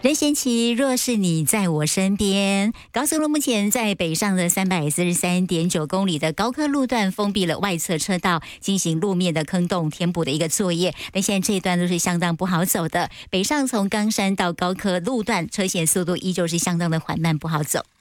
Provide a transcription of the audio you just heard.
任贤齐若是你在我身边。高速路目前在北上的343.9公里的高科路段封闭了外侧车道，进行路面的坑洞填补的一个作业，但现在这一段都是相当不好走的。北上从冈山到高科路段车线速度依旧是相当的缓慢不好走。